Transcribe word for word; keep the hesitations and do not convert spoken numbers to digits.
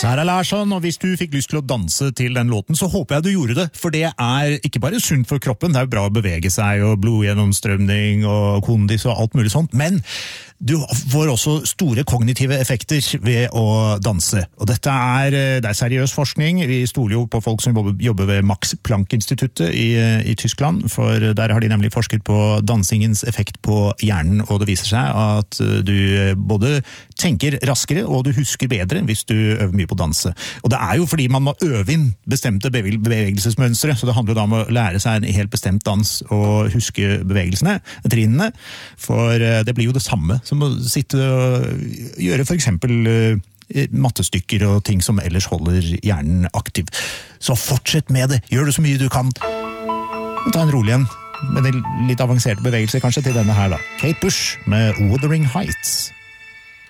Sara Larsson, og hvis du fikk lyst til å danse til den låten, så håper jeg du gjorde det, for det er ikke bare sunt for kroppen, det er bra å bevege seg, og blodgjennomstrømning, og kondis og alt mulig sånt, men du får også store kognitive effekter ved å danse. Og dette er, det er seriøs forskning. Vi stoler jo på folk som jobber ved Max Planck-instituttet i, i Tyskland, for der har de nemlig forsket på dansingens effekt på hjernen, og det viser seg at du både tenker raskere, og du husker bedre hvis du øver mye på å danse. Og det er jo fordi man må øve inn bestemte bevegelsesmønstre, så det handler jo da om å lære seg en helt bestemt dans og huske bevegelsene, trinnene, for det blir jo det samme som å sitte og gjøre for eksempel mattestykker og ting som ellers holder hjernen aktiv. Så fortsett med det, gjør det så mye du kan. Ta en rolig en, med en litt avanserte bevegelser kanskje til denne her da. Kate Bush med Wuthering Heights.